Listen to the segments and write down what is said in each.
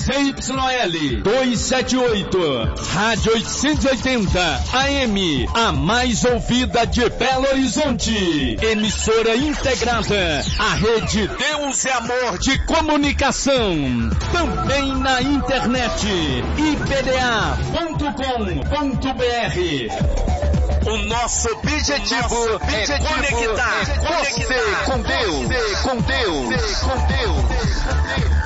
ZYL 278, Rádio 880 AM, a mais ouvida de Belo Horizonte. Emissora integrada à rede Deus é Amor de Comunicação. Também na internet, ipda.com.br. O nosso objetivo é conectar você com Deus, com Deus, com Deus.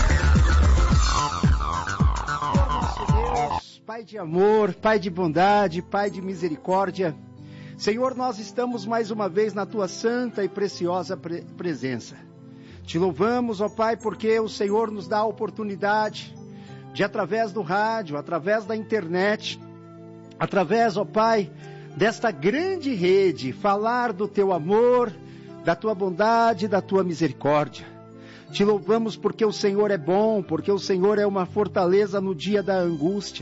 Pai de amor, Pai de bondade, Pai de misericórdia, Senhor, nós estamos mais uma vez na Tua santa e preciosa presença. Te louvamos, ó Pai, porque o Senhor nos dá a oportunidade de, através do rádio, através da internet, através, ó Pai, desta grande rede, falar do Teu amor, da Tua bondade, da Tua misericórdia. Te louvamos porque o Senhor é bom, porque o Senhor é uma fortaleza no dia da angústia.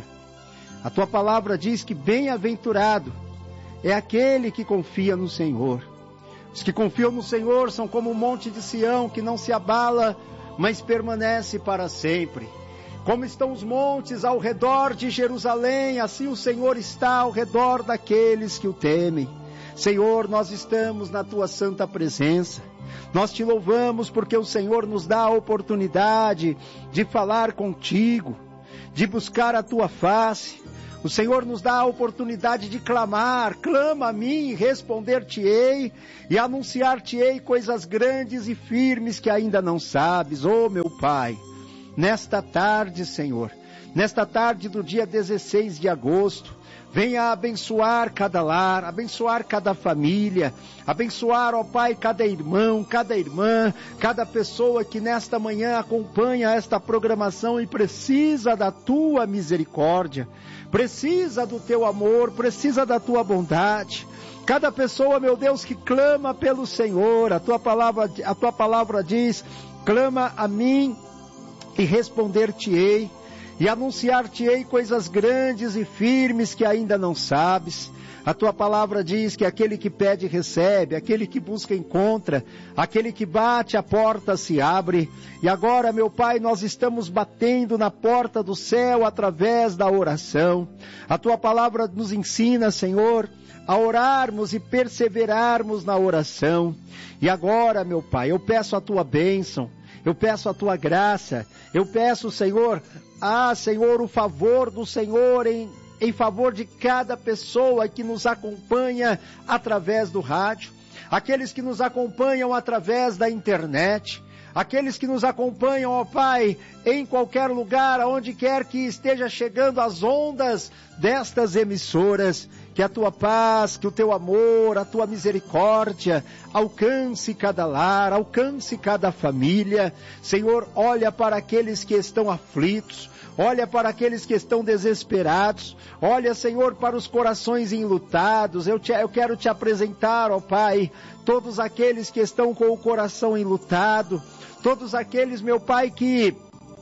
A Tua palavra diz que bem-aventurado é aquele que confia no Senhor. Os que confiam no Senhor são como o monte de Sião, que não se abala, mas permanece para sempre. Como estão os montes ao redor de Jerusalém, assim o Senhor está ao redor daqueles que o temem. Senhor, nós estamos na Tua santa presença. Nós Te louvamos porque o Senhor nos dá a oportunidade de falar contigo, de buscar a Tua face. O Senhor nos dá a oportunidade de clamar, clama a mim e responder-te-ei, e anunciar-te-ei coisas grandes e firmes que ainda não sabes, ó meu Pai. Nesta tarde, Senhor, nesta tarde do dia 16 de agosto, venha abençoar cada lar, abençoar cada família, abençoar, ó Pai, cada irmão, cada irmã, cada pessoa que nesta manhã acompanha esta programação e precisa da Tua misericórdia, precisa do Teu amor, precisa da Tua bondade. Cada pessoa, meu Deus, que clama pelo Senhor, a Tua palavra diz, clama a mim e responder-te-ei, e anunciar-te-ei coisas grandes e firmes que ainda não sabes. A Tua palavra diz que aquele que pede recebe, aquele que busca encontra, aquele que bate a porta se abre. E agora, meu Pai, nós estamos batendo na porta do céu através da oração. A Tua palavra nos ensina, Senhor, a orarmos e perseverarmos na oração. E agora, meu Pai, eu peço a Tua bênção, eu peço a Tua graça, eu peço, Senhor, Senhor, o favor do Senhor em favor de cada pessoa que nos acompanha através do rádio, aqueles que nos acompanham através da internet, aqueles que nos acompanham, ó Pai, em qualquer lugar, aonde quer que esteja chegando as ondas destas emissoras, que a Tua paz, que o Teu amor, a Tua misericórdia alcance cada lar, alcance cada família. Senhor, olha para aqueles que estão aflitos, olha para aqueles que estão desesperados, olha, Senhor, para os corações enlutados. Eu quero Te apresentar, ó Pai, todos aqueles que estão com o coração enlutado, todos aqueles, meu Pai, que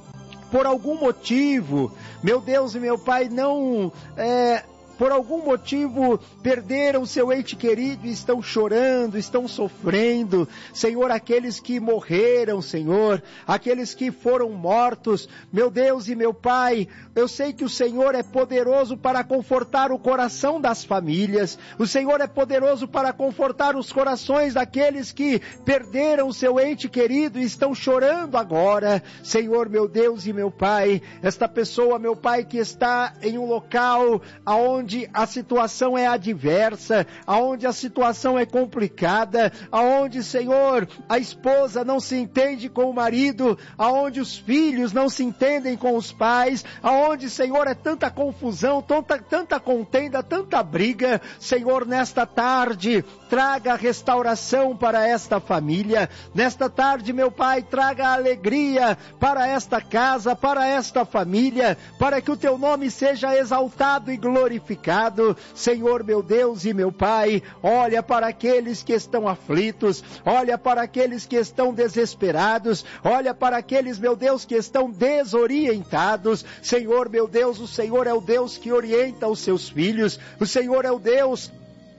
por algum motivo, meu Deus e meu Pai, por algum motivo perderam seu ente querido e estão chorando, estão sofrendo. Senhor, aqueles que morreram, Senhor, aqueles que foram mortos, meu Deus e meu Pai, eu sei que o Senhor é poderoso para confortar o coração das famílias, o Senhor é poderoso para confortar os corações daqueles que perderam seu ente querido e estão chorando agora. Senhor, meu Deus e meu Pai, esta pessoa, meu Pai, que está em um local aonde a situação é adversa, aonde a situação é complicada, aonde, Senhor, a esposa não se entende com o marido, aonde os filhos não se entendem com os pais, aonde, Senhor, é tanta confusão, tanta contenda, tanta briga. Senhor, nesta tarde, traga restauração para esta família. Nesta tarde, meu Pai, traga alegria para esta casa, para esta família, para que o Teu nome seja exaltado e glorificado. Senhor, meu Deus e meu Pai, olha para aqueles que estão aflitos, olha para aqueles que estão desesperados, olha para aqueles, meu Deus, que estão desorientados. Senhor, meu Deus, o Senhor é o Deus que orienta os seus filhos, o Senhor é o Deus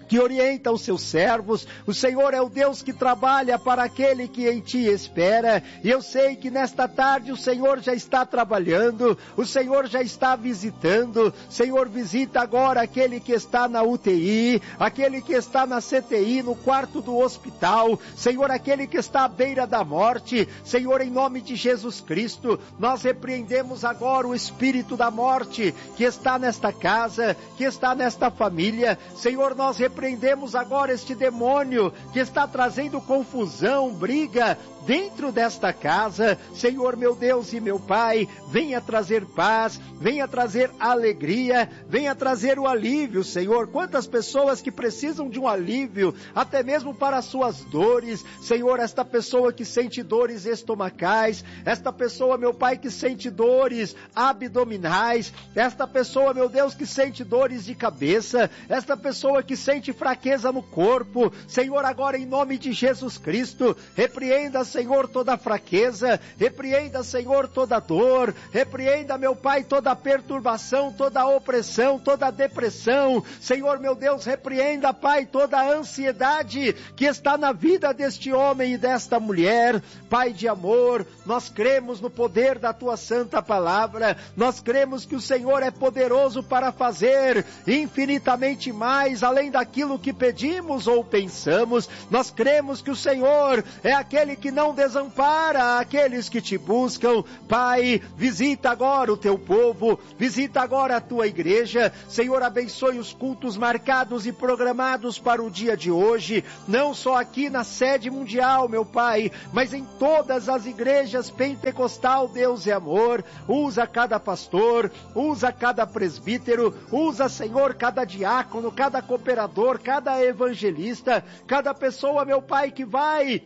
que orienta os seus servos. O Senhor é o Deus que trabalha para aquele que em ti espera, e eu sei que nesta tarde o Senhor já está trabalhando, o Senhor já está visitando. Senhor, visita agora aquele que está na UTI, aquele que está na CTI, no quarto do hospital, Senhor, aquele que está à beira da morte. Senhor, em nome de Jesus Cristo, nós repreendemos agora o espírito da morte que está nesta casa, que está nesta família. Senhor, nós repreendemos agora este demônio que está trazendo confusão, briga dentro desta casa. Senhor, meu Deus e meu Pai, venha trazer paz, venha trazer alegria, venha trazer o alívio, Senhor. Quantas pessoas que precisam de um alívio, até mesmo para as suas dores. Senhor, esta pessoa que sente dores estomacais, esta pessoa, meu Pai, que sente dores abdominais, esta pessoa, meu Deus, que sente dores de cabeça, esta pessoa que sente fraqueza no corpo. Senhor, agora em nome de Jesus Cristo, repreenda, Senhor, toda fraqueza, repreenda, Senhor, toda dor, repreenda, meu Pai, toda perturbação, toda opressão, toda depressão. Senhor, meu Deus, repreenda, Pai, toda ansiedade que está na vida deste homem e desta mulher. Pai de amor, nós cremos no poder da Tua santa palavra, nós cremos que o Senhor é poderoso para fazer infinitamente mais, além daquilo que pedimos ou pensamos. Nós cremos que o Senhor é aquele que não desampara aqueles que te buscam. Pai, visita agora o teu povo, visita agora a tua igreja. Senhor, abençoe os cultos marcados e programados para o dia de hoje, não só aqui na sede mundial, meu Pai, mas em todas as igrejas pentecostal. Deus é amor. Usa cada pastor, usa cada presbítero, usa, Senhor, cada diácono, cada cooperador, cada evangelista, cada pessoa, meu Pai, que vai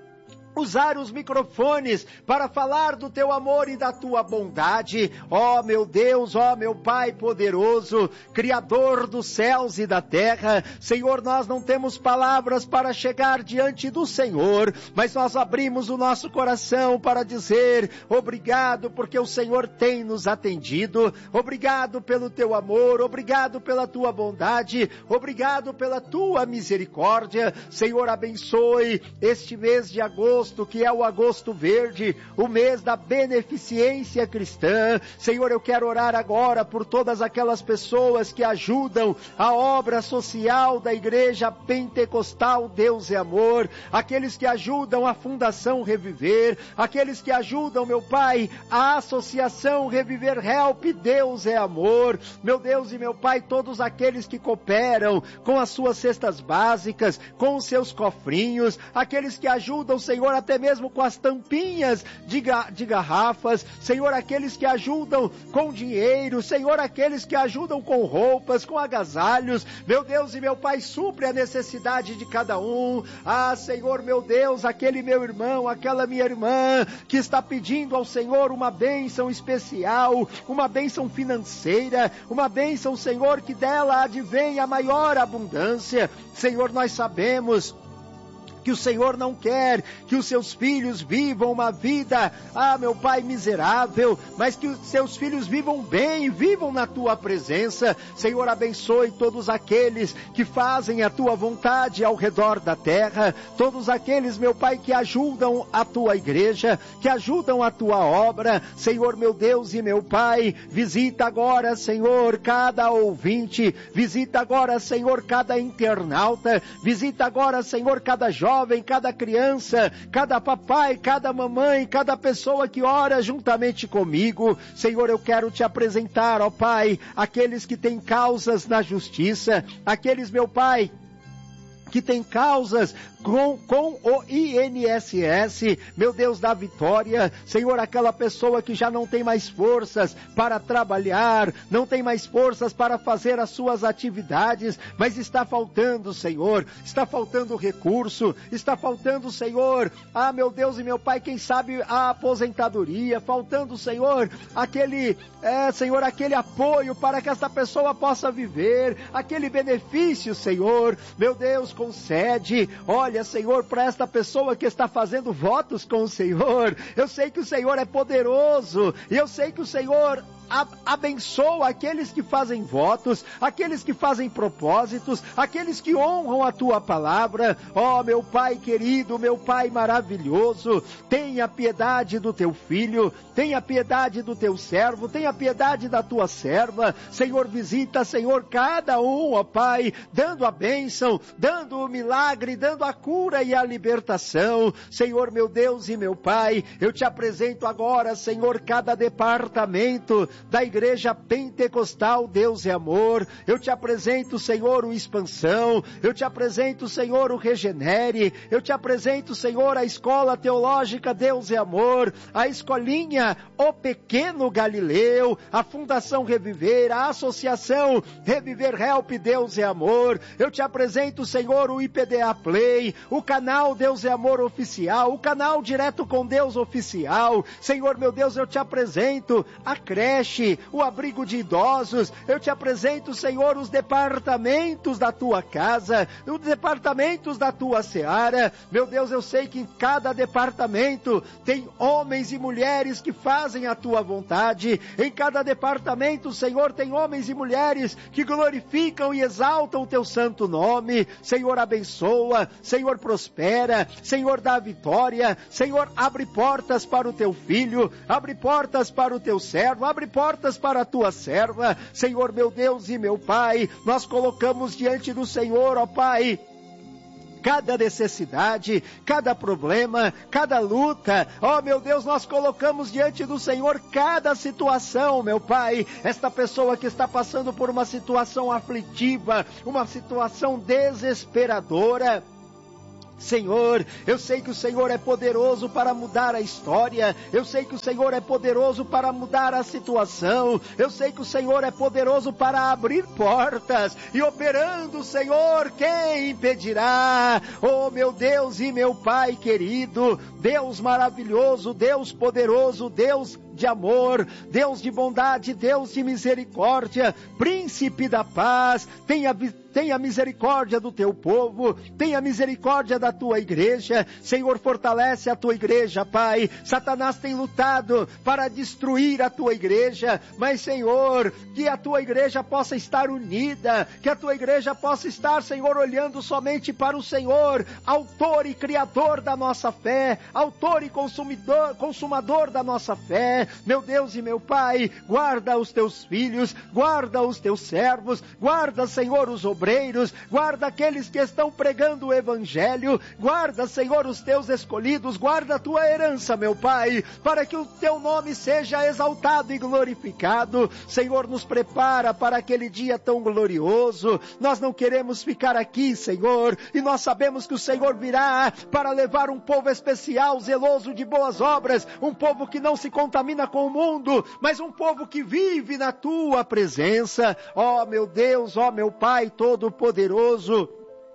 usar os microfones para falar do teu amor e da tua bondade. Ó meu Deus, ó meu Pai poderoso, Criador dos céus e da terra. Senhor, nós não temos palavras para chegar diante do Senhor, mas nós abrimos o nosso coração para dizer obrigado, porque o Senhor tem nos atendido. Obrigado pelo teu amor, obrigado pela tua bondade, obrigado pela tua misericórdia. Senhor, abençoe este mês de agosto, que é o agosto verde, o mês da beneficência cristã. Senhor, eu quero orar agora por todas aquelas pessoas que ajudam a obra social da igreja pentecostal Deus é Amor, aqueles que ajudam a Fundação Reviver, aqueles que ajudam, meu Pai, a Associação Reviver Help Deus é Amor. Meu Deus e meu Pai, todos aqueles que cooperam com as suas cestas básicas, com os seus cofrinhos, aqueles que ajudam, Senhor, até mesmo com as tampinhas de garrafas. Senhor, aqueles que ajudam com dinheiro, Senhor, aqueles que ajudam com roupas, com agasalhos. Meu Deus e meu Pai, supre a necessidade de cada um. Ah, Senhor, meu Deus, aquele meu irmão, aquela minha irmã que está pedindo ao Senhor uma bênção especial, uma bênção financeira, uma bênção, Senhor, que dela advém a maior abundância. Senhor, nós sabemos que o Senhor não quer que os seus filhos vivam uma vida, meu Pai, miserável, mas que os seus filhos vivam bem, vivam na tua presença. Senhor, abençoe todos aqueles que fazem a tua vontade ao redor da terra, todos aqueles, meu Pai, que ajudam a tua igreja, que ajudam a tua obra. Senhor, meu Deus e meu Pai, visita agora, Senhor, cada ouvinte, visita agora, Senhor, cada internauta, visita agora, Senhor, cada jovem, cada criança, cada papai, cada mamãe, cada pessoa que ora juntamente comigo. Senhor, eu quero te apresentar, ó Pai, aqueles que têm causas na justiça, aqueles, meu Pai, que tem causas com o INSS, meu Deus da vitória. Senhor, aquela pessoa que já não tem mais forças para trabalhar, não tem mais forças para fazer as suas atividades, mas está faltando, Senhor, está faltando recurso, está faltando, Senhor, meu Deus e meu Pai, quem sabe a aposentadoria, faltando, Senhor, Senhor, aquele apoio para que essa pessoa possa viver, aquele benefício, Senhor, meu Deus, concede. Olha, Senhor, para esta pessoa que está fazendo votos com o Senhor, eu sei que o Senhor é poderoso, e eu sei que o Senhor abençoa aqueles que fazem votos, aqueles que fazem propósitos, aqueles que honram a tua palavra. Ó, meu Pai querido, meu Pai maravilhoso, tenha piedade do teu filho, tenha piedade do teu servo, tenha piedade da tua serva. Senhor, visita, Senhor, cada um, ó Pai, dando a bênção, dando o milagre, dando a cura e a libertação. Senhor, meu Deus e meu Pai, eu te apresento agora, Senhor, cada departamento da Igreja Pentecostal Deus é Amor. Eu te apresento, Senhor, o Expansão. Eu te apresento, Senhor, o Regenere. Eu te apresento, Senhor, a Escola Teológica Deus é Amor, a Escolinha O Pequeno Galileu, a Fundação Reviver, a Associação Reviver Help Deus é Amor. Eu te apresento, Senhor, o IPDA Play, o canal Deus é Amor Oficial, o canal Direto com Deus Oficial. Senhor, meu Deus, eu te apresento a creche, o abrigo de idosos. Eu te apresento, Senhor, os departamentos da tua casa, os departamentos da tua seara. Meu Deus, eu sei que em cada departamento tem homens e mulheres que fazem a tua vontade. Em cada departamento, Senhor, tem homens e mulheres que glorificam e exaltam o teu santo nome. Senhor, abençoa, Senhor, prospera, Senhor, dá vitória. Senhor, abre portas para o teu filho, abre portas para o teu servo, abre portas para a tua serva. Senhor, meu Deus e meu Pai, nós colocamos diante do Senhor, ó Pai, cada necessidade, cada problema, cada luta. Ó, meu Deus, nós colocamos diante do Senhor cada situação, meu Pai. Esta pessoa que está passando por uma situação aflitiva, uma situação desesperadora. Senhor, eu sei que o Senhor é poderoso para mudar a história, eu sei que o Senhor é poderoso para mudar a situação, eu sei que o Senhor é poderoso para abrir portas, e operando, Senhor, quem impedirá? Oh, meu Deus e meu Pai querido, Deus maravilhoso, Deus poderoso, Deus de amor, Deus de bondade, Deus de misericórdia, Príncipe da paz, tenha misericórdia do teu povo, tenha misericórdia da tua igreja. Senhor, fortalece a tua igreja, Pai. Satanás tem lutado para destruir a tua igreja, mas, Senhor, que a tua igreja possa estar unida, que a tua igreja possa estar, Senhor, olhando somente para o Senhor, autor e criador da nossa fé, autor e consumador da nossa fé. Meu Deus e meu Pai, guarda os teus filhos, guarda os teus servos, guarda, Senhor, os obreiros, guarda aqueles que estão pregando o evangelho, guarda, Senhor, os teus escolhidos, guarda a tua herança, meu Pai, para que o teu nome seja exaltado e glorificado. Senhor, nos prepara para aquele dia tão glorioso. Nós não queremos ficar aqui, Senhor, e nós sabemos que o Senhor virá para levar um povo especial, zeloso de boas obras, um povo que não se contamina com o mundo, mas um povo que vive na tua presença. Ó, meu Deus, ó, meu Pai Todo-Poderoso,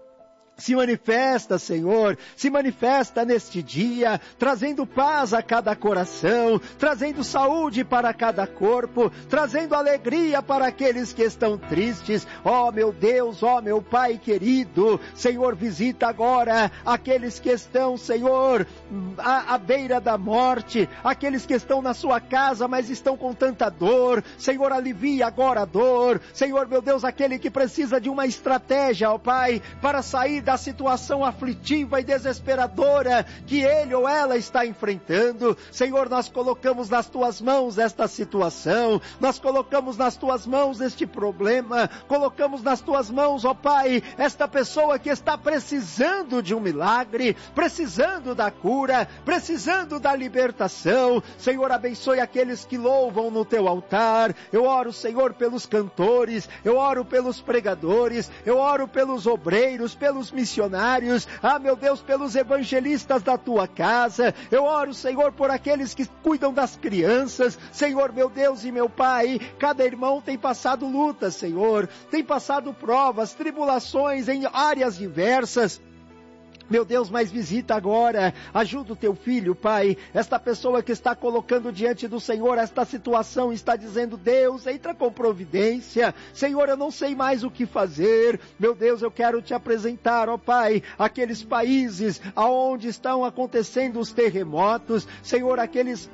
se manifesta, Senhor, se manifesta neste dia, trazendo paz a cada coração, trazendo saúde para cada corpo, trazendo alegria para aqueles que estão tristes. Ó, meu Deus, ó, meu Pai querido, Senhor, visita agora aqueles que estão, Senhor, à beira da morte, aqueles que estão na sua casa, mas estão com tanta dor. Senhor, alivia agora a dor. Senhor, meu Deus, aquele que precisa de uma estratégia, ó Pai, para sair da situação aflitiva e desesperadora que ele ou ela está enfrentando. Senhor, nós colocamos nas tuas mãos esta situação, nós colocamos nas tuas mãos este problema, colocamos nas tuas mãos, ó Pai, esta pessoa que está precisando de um milagre, precisando da cura, precisando da libertação. Senhor, abençoe aqueles que louvam no teu altar. Eu oro, Senhor, pelos cantores, eu oro pelos pregadores, eu oro pelos obreiros, pelos missionários, meu Deus, pelos evangelistas da tua casa. Eu oro, Senhor, por aqueles que cuidam das crianças. Senhor, meu Deus e meu Pai, cada irmão tem passado lutas, Senhor, tem passado provas, tribulações em áreas diversas. meu Deus, mas visita agora, ajuda o teu filho, Pai, esta pessoa que está colocando diante do Senhor esta situação, está dizendo, Deus, entra com providência, Senhor, eu não sei mais o que fazer, meu Deus, eu quero te apresentar, ó Pai, aqueles países aonde estão acontecendo os terremotos, Senhor, aqueles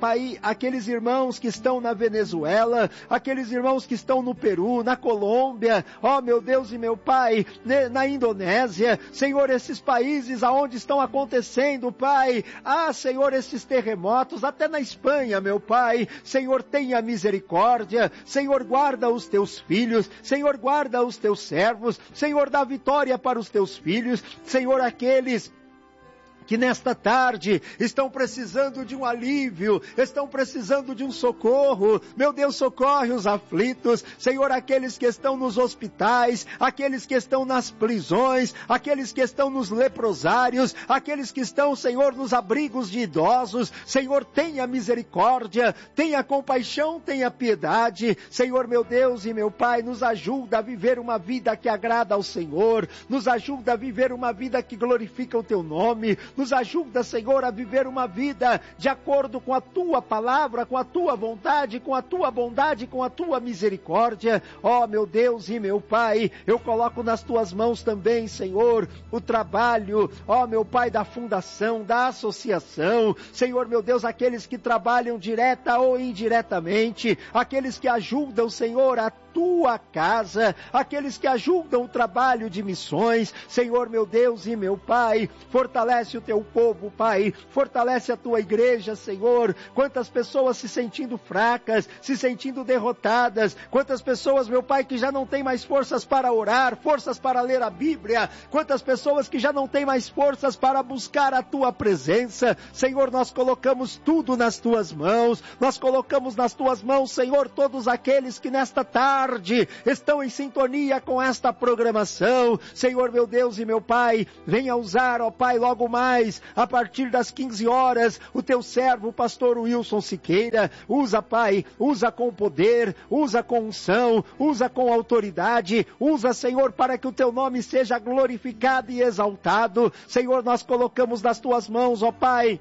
irmãos que estão na Venezuela, aqueles irmãos que estão no Peru, na Colômbia, ó meu Deus e meu Pai, na Indonésia, Senhor, esses países aonde estão acontecendo, Pai, Senhor, esses terremotos, até na Espanha, meu Pai, Senhor, tenha misericórdia, Senhor, guarda os teus filhos, Senhor, guarda os teus servos, Senhor, dá vitória para os teus filhos, Senhor, aqueles que nesta tarde estão precisando de um alívio, estão precisando de um socorro, meu Deus, socorre os aflitos, Senhor, aqueles que estão nos hospitais, aqueles que estão nas prisões, aqueles que estão nos leprosários, aqueles que estão, Senhor, nos abrigos de idosos, Senhor, tenha misericórdia, tenha compaixão, tenha piedade, Senhor, meu Deus e meu Pai, nos ajuda a viver uma vida que agrada ao Senhor, nos ajuda a viver uma vida que glorifica o teu nome, nos ajuda, Senhor, a viver uma vida de acordo com a Tua palavra, com a Tua vontade, com a Tua bondade, com a Tua misericórdia. Ó, meu Deus e meu Pai, eu coloco nas Tuas mãos também, Senhor, o trabalho, ó, meu Pai, da fundação, da associação. Senhor, meu Deus, aqueles que trabalham direta ou indiretamente, aqueles que ajudam, Senhor, a Tua casa, aqueles que ajudam o trabalho de missões. Senhor, meu Deus e meu Pai, fortalece o teu povo, Pai, fortalece a tua igreja, Senhor. Quantas pessoas se sentindo fracas, se sentindo derrotadas, quantas pessoas, meu Pai, que já não tem mais forças para orar, forças para ler a Bíblia, quantas pessoas que já não tem mais forças para buscar a tua presença. Senhor, nós colocamos tudo nas tuas mãos, nós colocamos nas tuas mãos, Senhor, todos aqueles que nesta tarde estão em sintonia com esta programação. Senhor, meu Deus e meu Pai, venha usar, ó Pai, logo mais, a partir das 15 horas, o teu servo, o pastor Wilson Siqueira. Usa, Pai, usa com poder, usa com unção, usa com autoridade, usa, Senhor, para que o teu nome seja glorificado e exaltado. Senhor, nós colocamos nas tuas mãos, ó Pai,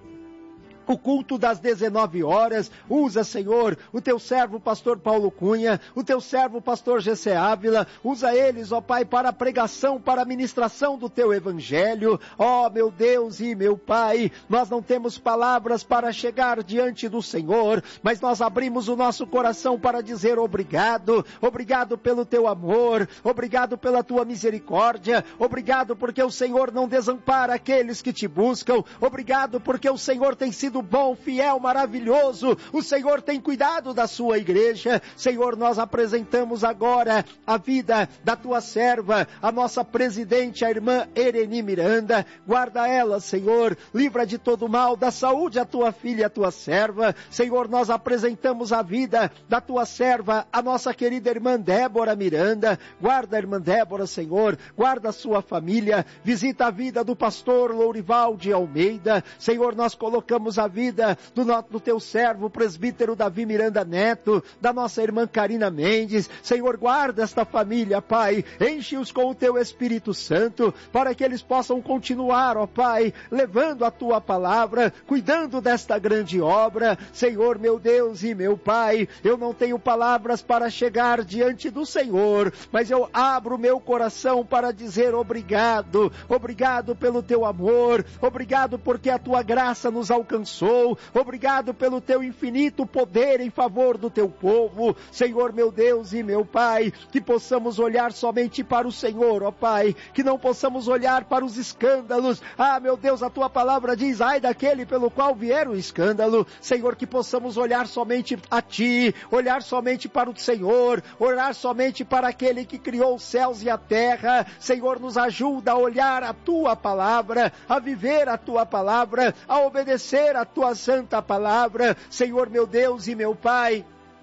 o culto das 19 horas, usa, Senhor, o teu servo, pastor Paulo Cunha, o teu servo, pastor Gessé Ávila, usa eles, ó Pai, para a pregação, para a ministração do teu evangelho. Ó, meu Deus e meu Pai, nós não temos palavras para chegar diante do Senhor, mas nós abrimos o nosso coração para dizer obrigado, obrigado pelo teu amor, obrigado pela tua misericórdia, obrigado porque o Senhor não desampara aqueles que te buscam, obrigado porque o Senhor tem sido bom, fiel, maravilhoso, o Senhor tem cuidado da sua igreja. Senhor, nós apresentamos agora a vida da tua serva, a nossa presidente, a irmã Ereni Miranda. Guarda ela, Senhor, livra de todo mal, dá saúde à tua filha, a tua serva. Senhor, nós apresentamos a vida da tua serva, a nossa querida irmã Débora Miranda. Guarda a irmã Débora, Senhor, guarda a sua família, visita a vida do pastor Lourival de Almeida. Senhor, nós colocamos a vida do teu servo, o presbítero Davi Miranda Neto, da nossa irmã Karina Mendes. Senhor, guarda esta família, Pai, enche-os com o teu Espírito Santo, para que eles possam continuar, ó Pai, levando a tua palavra, cuidando desta grande obra. Senhor, meu Deus e meu Pai, eu não tenho palavras para chegar diante do Senhor, mas eu abro o meu coração para dizer obrigado, obrigado pelo teu amor, obrigado porque a tua graça nos alcançou, obrigado pelo teu infinito poder em favor do teu povo. Senhor, meu Deus e meu Pai, que possamos olhar somente para o Senhor, ó Pai, que não possamos olhar para os escândalos. Meu Deus, a tua palavra diz, ai daquele pelo qual vier o escândalo. Senhor, que possamos olhar somente a ti, olhar somente para o Senhor, olhar somente para aquele que criou os céus e a terra. Senhor, nos ajuda a olhar a tua palavra, a viver a tua palavra, a obedecer a tua santa palavra. Senhor, meu Deus e meu Pai,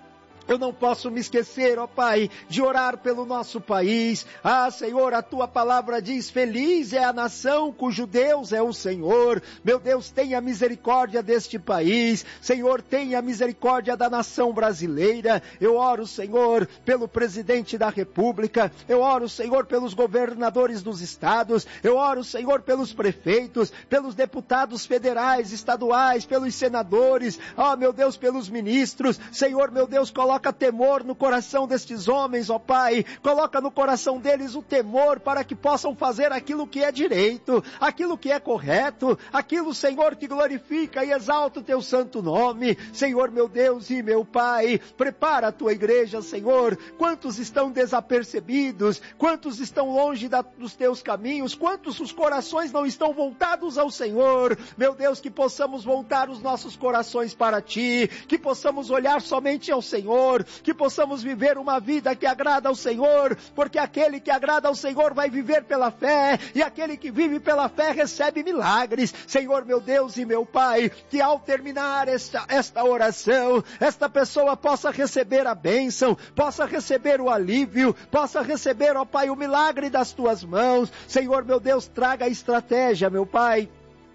Eu não posso me esquecer, ó Pai, de orar pelo nosso país. Senhor, a tua palavra diz, feliz é a nação cujo Deus é o Senhor. Meu Deus, tenha misericórdia deste país. Senhor, tenha misericórdia da nação brasileira. Eu oro, Senhor, pelo presidente da República. Eu oro, Senhor, pelos governadores dos estados. Eu oro, Senhor, pelos prefeitos, pelos deputados federais, estaduais, pelos senadores. Meu Deus, pelos ministros. Senhor, meu Deus, coloca temor no coração destes homens, ó Pai. Coloca no coração deles o temor para que possam fazer aquilo que é direito, aquilo que é correto, aquilo, Senhor, que glorifica e exalta o teu santo nome. Senhor, meu Deus e meu Pai, prepara a tua igreja, Senhor. Quantos estão desapercebidos, quantos estão longe dos teus caminhos, quantos os corações não estão voltados ao Senhor. Meu Deus, que possamos voltar os nossos corações para Ti, que possamos olhar somente ao Senhor, que possamos viver uma vida que agrada ao Senhor, porque aquele que agrada ao Senhor vai viver pela fé, e aquele que vive pela fé recebe milagres. Senhor, meu Deus e meu Pai, que ao terminar esta oração, esta pessoa possa receber a bênção, possa receber o alívio, possa receber, ó Pai, o milagre das Tuas mãos. Senhor, meu Deus, traga a estratégia, meu Pai.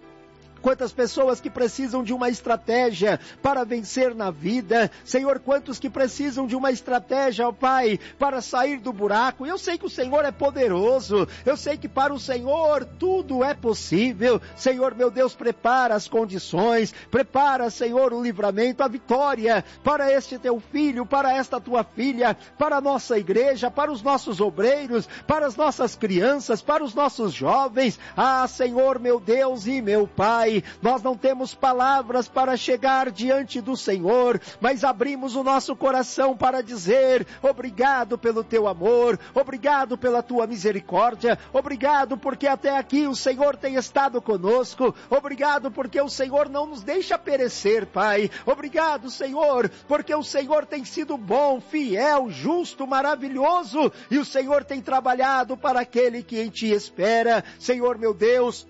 Quantas pessoas que precisam de uma estratégia para vencer na vida. Senhor, quantos que precisam de uma estratégia, ó Pai, para sair do buraco. Eu sei que o Senhor é poderoso. Eu sei que para o Senhor tudo é possível. Senhor, meu Deus, prepara as condições. Prepara, Senhor, o livramento, a vitória para este teu filho, para esta tua filha, para a nossa igreja, para os nossos obreiros, para as nossas crianças, para os nossos jovens. Senhor, meu Deus e meu Pai, nós não temos palavras para chegar diante do Senhor, mas abrimos o nosso coração para dizer, obrigado pelo teu amor, obrigado pela tua misericórdia, obrigado porque até aqui o Senhor tem estado conosco, obrigado porque o Senhor não nos deixa perecer, Pai, obrigado, Senhor, porque o Senhor tem sido bom, fiel, justo, maravilhoso, e o Senhor tem trabalhado para aquele que em Ti espera. Senhor, meu Deus,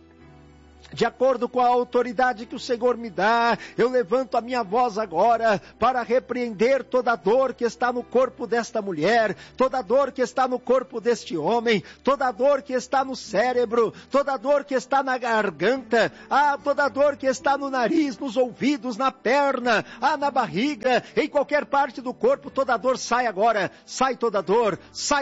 de acordo com a autoridade que o Senhor me dá, eu levanto a minha voz agora para repreender toda dor que está no corpo desta mulher, toda dor que está no corpo deste homem, toda dor que está no cérebro, toda dor que está na garganta, toda dor que está no nariz, nos ouvidos, na perna, na barriga, em qualquer parte do corpo. Toda dor sai agora, sai toda dor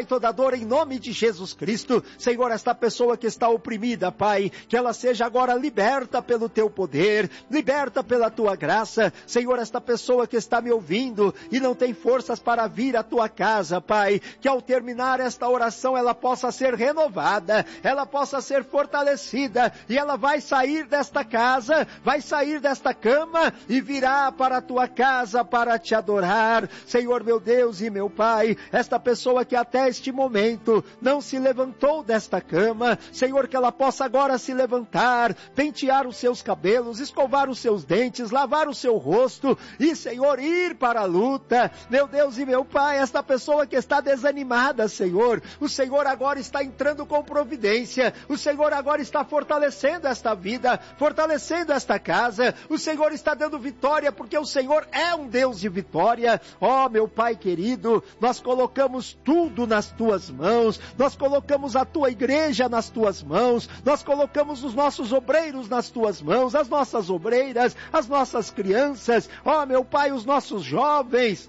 em nome de Jesus Cristo. Senhor, esta pessoa que está oprimida, Pai, que ela seja agora liberta pelo teu poder, liberta pela tua graça. Senhor, esta pessoa que está me ouvindo e não tem forças para vir à tua casa, Pai, que ao terminar esta oração ela possa ser renovada, ela possa ser fortalecida, e ela vai sair desta casa, vai sair desta cama e virá para a tua casa para te adorar. Senhor, meu Deus e meu Pai, esta pessoa que até este momento não se levantou desta cama, Senhor, que ela possa agora se levantar, pentear os seus cabelos, escovar os seus dentes, lavar o seu rosto e, Senhor, ir para a luta. Meu Deus e meu Pai, esta pessoa que está desanimada, Senhor, o Senhor agora está entrando com providência, o Senhor agora está fortalecendo esta vida, fortalecendo esta casa, o Senhor está dando vitória, porque o Senhor é um Deus de vitória. Meu Pai querido, nós colocamos tudo nas Tuas mãos, nós colocamos a Tua igreja nas Tuas mãos, nós colocamos os nossos obreiros nas Tuas mãos, as nossas obreiras, as nossas crianças, meu Pai, os nossos jovens.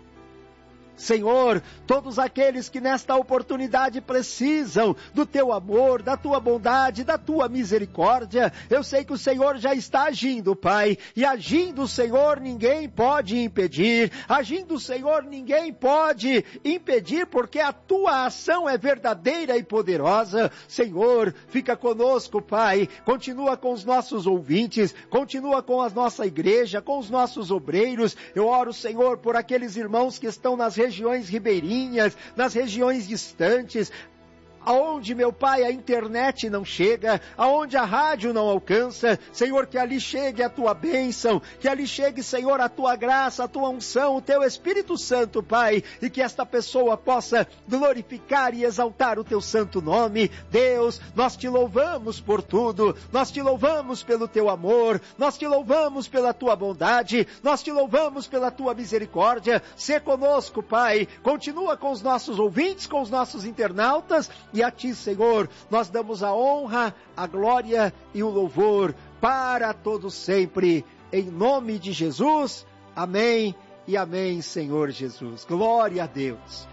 Senhor, todos aqueles que nesta oportunidade precisam do Teu amor, da Tua bondade, da Tua misericórdia, eu sei que o Senhor já está agindo, Pai, e agindo, Senhor, ninguém pode impedir, agindo, Senhor, ninguém pode impedir, porque a Tua ação é verdadeira e poderosa. Senhor, fica conosco, Pai, continua com os nossos ouvintes, continua com a nossa igreja, com os nossos obreiros. Eu oro, Senhor, por aqueles irmãos que estão nas regiões ribeirinhas, nas regiões distantes, aonde, meu Pai, a internet não chega, aonde a rádio não alcança, Senhor, que ali chegue a tua bênção, que ali chegue, Senhor, a tua graça, a tua unção, o teu Espírito Santo, Pai, e que esta pessoa possa glorificar e exaltar o teu santo nome. Deus, nós te louvamos por tudo, nós te louvamos pelo teu amor, nós te louvamos pela tua bondade, nós te louvamos pela tua misericórdia. Sê conosco, Pai, continua com os nossos ouvintes, com os nossos internautas, e a ti, Senhor, nós damos a honra, a glória e o louvor para todos sempre, em nome de Jesus. Amém e amém, Senhor Jesus. Glória a Deus.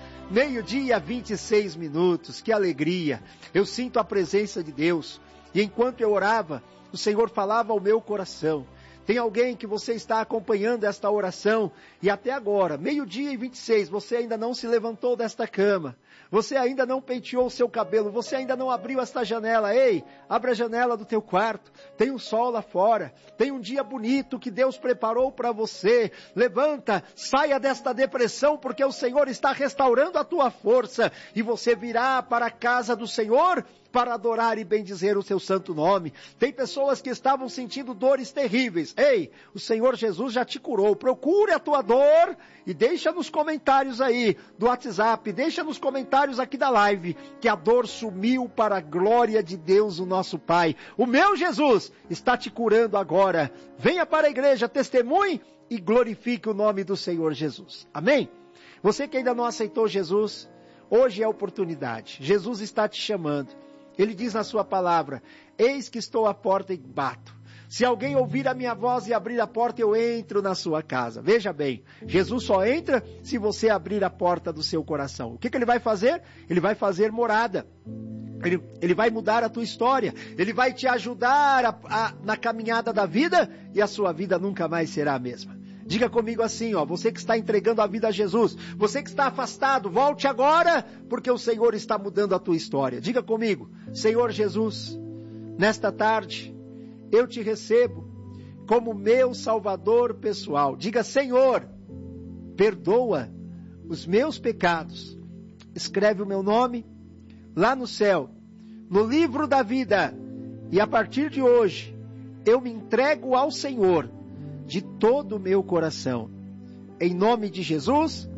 12:26, que alegria. Eu sinto a presença de Deus. E enquanto eu orava, o Senhor falava ao meu coração. Tem alguém que você está acompanhando esta oração e até agora, 12:26, você ainda não se levantou desta cama. Você ainda não penteou o seu cabelo, você ainda não abriu esta janela. Ei, abra a janela do teu quarto, tem um sol lá fora, tem um dia bonito que Deus preparou para você. Levanta, saia desta depressão, porque o Senhor está restaurando a tua força, e você virá para a casa do Senhor para adorar e bendizer o seu santo nome. Tem pessoas que estavam sentindo dores terríveis. Ei, o Senhor Jesus já te curou. Procure a tua dor e deixa nos comentários aí do WhatsApp, deixa nos comentários aqui da live, que a dor sumiu para a glória de Deus, o nosso Pai. O meu Jesus está te curando agora. Venha para a igreja, testemunhe e glorifique o nome do Senhor Jesus. Amém? Você que ainda não aceitou Jesus, hoje é a oportunidade. Jesus está te chamando. Ele diz na sua palavra: eis que estou à porta e bato. Se alguém ouvir a minha voz e abrir a porta, eu entro na sua casa. Veja bem, Jesus só entra se você abrir a porta do seu coração. O que ele vai fazer? Ele vai fazer morada. Ele vai mudar a tua história. Ele vai te ajudar na caminhada da vida, e a sua vida nunca mais será a mesma. Diga comigo assim, você que está entregando a vida a Jesus, você que está afastado, volte agora, porque o Senhor está mudando a tua história. Diga comigo: Senhor Jesus, nesta tarde, eu te recebo como meu Salvador pessoal. Diga: Senhor, perdoa os meus pecados. Escreve o meu nome lá no céu, no livro da vida, e a partir de hoje, eu me entrego ao Senhor de todo o meu coração. Em nome de Jesus,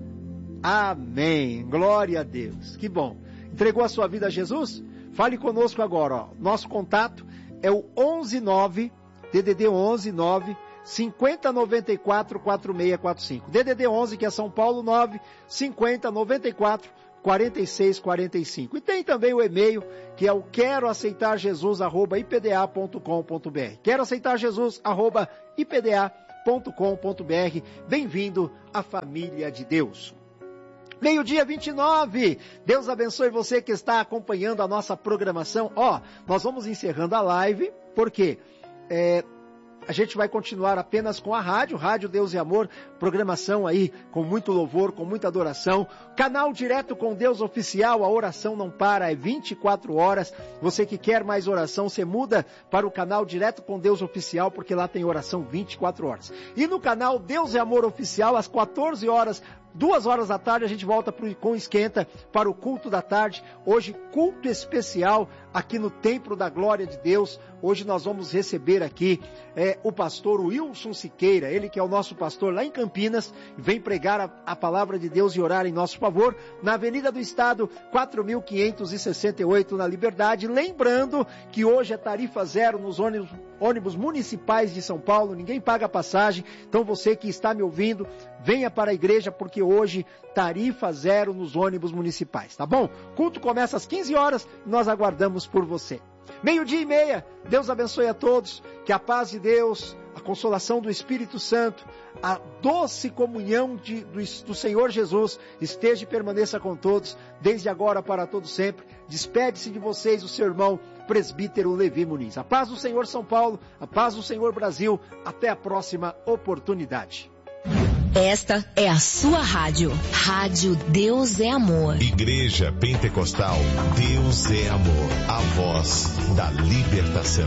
amém. Glória a Deus. Que bom. Entregou a sua vida a Jesus? Fale conosco agora. Nosso contato é o 119, DDD 119 5094 4645. DDD 11, que é São Paulo, 9 5094 4645. E tem também o e-mail, que é o queroaceitarjesus@ipda.com.br. queroaceitarjesus@ipda.com.br. Bem-vindo à família de Deus. 12:29. Deus abençoe você que está acompanhando a nossa programação. Nós vamos encerrando a live, porque a gente vai continuar apenas com a Rádio Deus e Amor, programação aí com muito louvor, com muita adoração. Canal Direto com Deus Oficial, a oração não para, é 24 horas. Você que quer mais oração, você muda para o canal Direto com Deus Oficial, porque lá tem oração 24 horas. E no canal Deus e Amor Oficial, às 14 horas, 2 horas da tarde, a gente volta com Esquenta para o culto da tarde. Hoje, culto especial aqui no Templo da Glória de Deus. Hoje nós vamos receber aqui o pastor Wilson Siqueira, ele que é o nosso pastor lá em Campinas, vem pregar a palavra de Deus e orar em nosso favor, na Avenida do Estado, 4.568, na Liberdade. Lembrando que hoje é tarifa zero nos ônibus municipais de São Paulo, ninguém paga passagem. Então você que está me ouvindo, venha para a igreja, porque hoje tarifa zero nos ônibus municipais, tá bom? Culto começa às 15 horas, nós aguardamos por você. 12:30, Deus abençoe a todos, que a paz de Deus, a consolação do Espírito Santo, a doce comunhão do Senhor Jesus esteja e permaneça com todos, desde agora para todo sempre. Despede-se de vocês o seu irmão presbítero Levi Muniz. A paz do Senhor São Paulo, a paz do Senhor Brasil, até a próxima oportunidade. Esta é a sua rádio. Rádio Deus é Amor. Igreja Pentecostal Deus é Amor. A voz da libertação.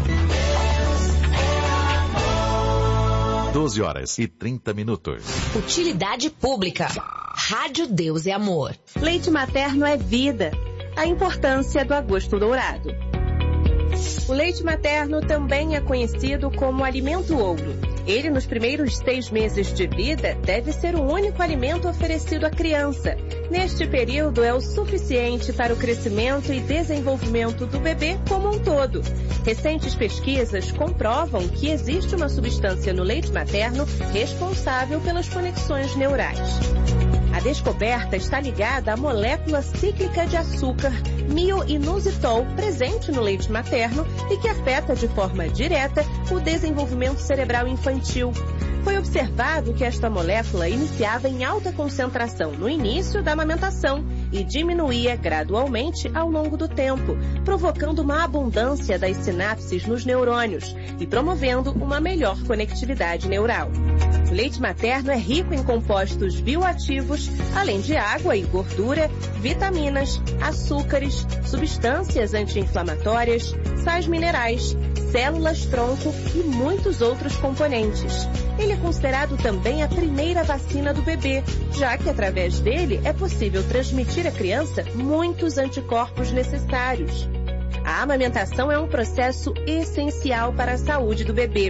12h30. Utilidade pública. Rádio Deus é Amor. Leite materno é vida. a importância do agosto dourado. O leite materno também é conhecido como alimento ouro. Ele, nos primeiros 6 meses de vida, deve ser o único alimento oferecido à criança. Neste período, é o suficiente para o crescimento e desenvolvimento do bebê como um todo. Recentes pesquisas comprovam que existe uma substância no leite materno responsável pelas conexões neurais. A descoberta está ligada à molécula cíclica de açúcar, myo-inositol, presente no leite materno e que afeta de forma direta o desenvolvimento cerebral infantil. Foi observado que esta molécula iniciava em alta concentração no início da amamentação e diminuía gradualmente ao longo do tempo, provocando uma abundância das sinapses nos neurônios e promovendo uma melhor conectividade neural. O leite materno é rico em compostos bioativos, além de água e gordura, vitaminas, açúcares, substâncias anti-inflamatórias, sais minerais, células-tronco e muitos outros componentes. Ele é considerado também a primeira vacina do bebê, já que através dele é possível transmitir à criança muitos anticorpos necessários. A amamentação é um processo essencial para a saúde do bebê.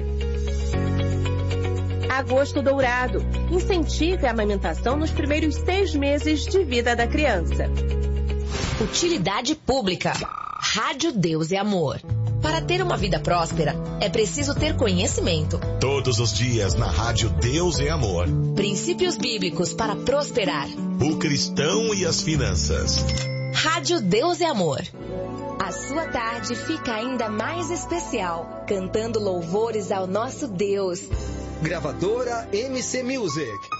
Agosto dourado. Incentive a amamentação nos primeiros 6 meses de vida da criança. Utilidade pública. Rádio Deus é Amor. Para ter uma vida próspera, é preciso ter conhecimento. Todos os dias na Rádio Deus é Amor. Princípios bíblicos para prosperar. O cristão e as finanças. Rádio Deus é Amor. A sua tarde fica ainda mais especial, cantando louvores ao nosso Deus. Gravadora MC Music.